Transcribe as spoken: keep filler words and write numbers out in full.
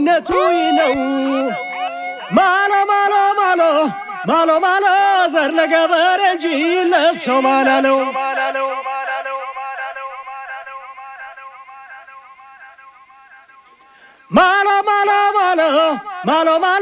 ጀግንነቱ ነው ማሎ ማሎ ማሎ ማሎ ማሎ ዘር ለገበሬ እንጂ ለሰው ማን አለው ማሎ ማሎ ማሎ ማሎ ማሎ